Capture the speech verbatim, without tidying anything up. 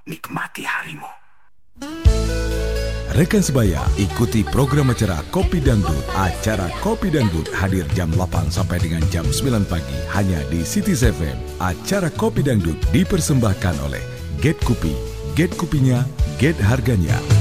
nikmati harimu. Rekan sebaya, ikuti program acara Kopi Dangdut. Acara Kopi Dangdut hadir jam delapan sampai dengan jam sembilan pagi hanya di Cities F M. Acara Kopi Dangdut dipersembahkan oleh Get Kopi. Get kopinya, get harganya.